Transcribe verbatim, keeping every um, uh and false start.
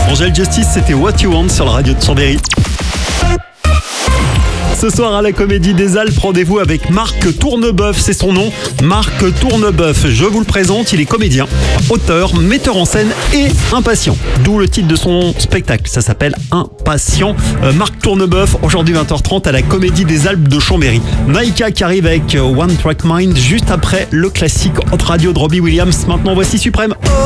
Angel Justice, c'était What You Want sur la radio de Chambéry. Ce soir à la Comédie des Alpes, rendez-vous avec Marc Tourneboeuf, c'est son nom, Marc Tourneboeuf. Je vous le présente, il est comédien, auteur, metteur en scène et impatient. D'où le titre de son spectacle, ça s'appelle Impatient. Euh, Marc Tourneboeuf, aujourd'hui vingt heures trente à la Comédie des Alpes de Chambéry. Maïka qui arrive avec One Track Mind juste après le classique Hot Radio de Robbie Williams. Maintenant voici Suprême.